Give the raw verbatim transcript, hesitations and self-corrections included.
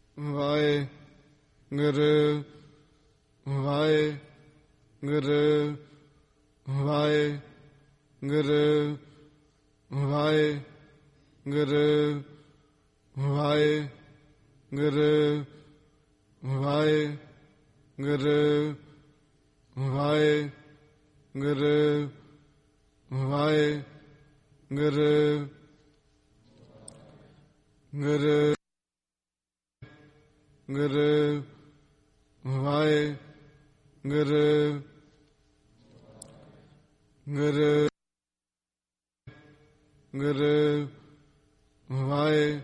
Waheguru Waheguru Waheguru Waheguru Waheguru Waheguru Waheguru Waheguru Guru Guru Waheguru Guru Guru Waheguru